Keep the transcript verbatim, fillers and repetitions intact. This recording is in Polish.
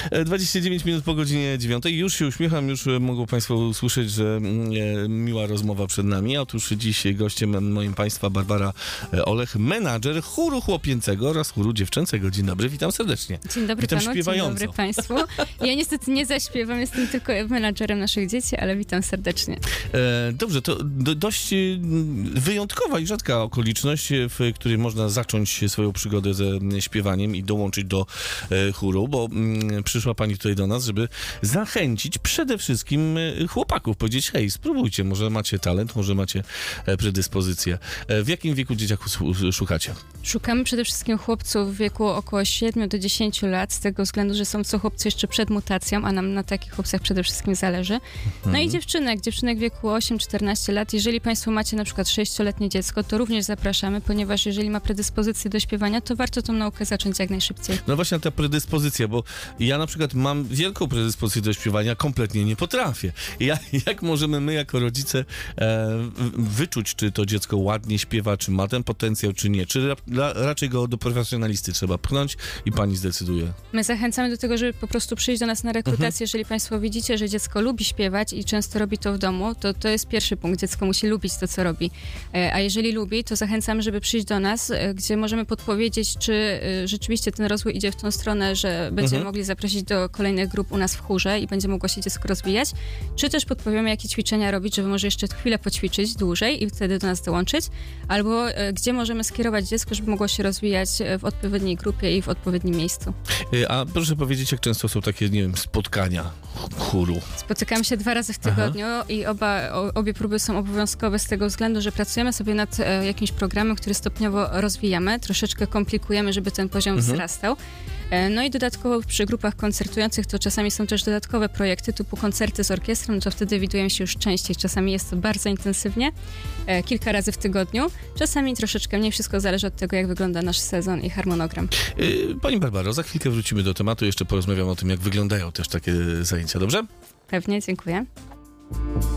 dwadzieścia dziewięć minut po godzinie dziewiątej. Już się uśmiecham, już mogą Państwo usłyszeć, że e, miła rozmowa przed nami. Otóż dziś gościem moim Państwa Barbara Olech, menadżer chóru chłopięcego oraz chóru dziewczęcego. Dzień dobry, witam serdecznie. Dzień dobry witam panu, śpiewająco. dzień dobry Państwu. Ja niestety nie zaśpiewam, jestem tylko menadżerem naszych dzieci, ale witam serdecznie. E, dobrze, to do, dość wyjątkowa i rzadka okoliczność, w której można zacząć swoją przygodę ze śpiewaniem i dołączyć do e, chóru, bo m, przyszła Pani tutaj do nas, żeby zachęcić przede wszystkim chłopaków, powiedzieć: hej, spróbujcie, może macie talent, może macie e, predyspozycję. E, w jakim wieku dzieciaków szukacie? Szukamy przede wszystkim chłopców w wieku około siedmiu do dziesięciu lat, z tego względu, że są to chłopcy jeszcze przed mutacją, a nam na takich chłopcach przede wszystkim zależy. No Mhm. i dziewczynek, dziewczynek w wieku osiem do czternastu lat. Jeżeli Państwo macie na przykład sześcioletnie dziecko, to również zapraszamy, ponieważ jeżeli ma predyspozycję do śpiewania, to warto tą naukę zacząć jak najszybciej. No właśnie ta predyspozycja, bo ja na przykład mam wielką predyspozycję do śpiewania, kompletnie nie potrafię. Ja, jak możemy my jako rodzice e, wyczuć, czy to dziecko ładnie śpiewa, czy ma ten potencjał, czy nie? Czy ra, raczej go do profesjonalisty trzeba pchnąć i Pani zdecyduje? My zachęcamy do tego, żeby po prostu przyjść do nas na rekrutację. Mhm. Jeżeli Państwo widzicie, że dziecko lubi śpiewać i często robi to w domu, to to jest pierwszy punkt. Dziecko musi lubić to, co robi. A jeżeli lubi, to zachęcamy, żeby przyjść do nas, gdzie możemy podpowiedzieć, czy rzeczywiście ten rozwój idzie w tą stronę, że będziemy mhm. mogli zaprosić do kolejnych grup u nas w chórze i będzie mogło się dziecko rozwijać, czy też podpowiemy, jakie ćwiczenia robić, żeby może jeszcze chwilę poćwiczyć dłużej i wtedy do nas dołączyć, albo gdzie możemy skierować dziecko, żeby mogło się rozwijać w odpowiedniej grupie i w odpowiednim miejscu. A proszę powiedzieć, jak często są takie, nie wiem, spotkania chóru? Spotykamy się dwa razy w tygodniu Aha. i oba, o, obie próby są obowiązkowe z tego względu, że pracujemy sobie nad e, jakimś programem, który stopniowo rozwijamy, troszeczkę komplikujemy, żeby ten poziom mhm. wzrastał. E, no i dodatkowo przy grupach koncertujących to czasami są też dodatkowe projekty typu koncerty z orkiestrą, no to wtedy widujemy się już częściej. Czasami jest to bardzo intensywnie, e, kilka razy w tygodniu, czasami troszeczkę mniej, wszystko zależy od tego, jak wygląda nasz sezon i harmonogram. Pani Barbaro, za chwilkę wrócimy do tematu, jeszcze porozmawiam o tym, jak wyglądają też takie zajęcia, dobrze? Pewnie, dziękuję.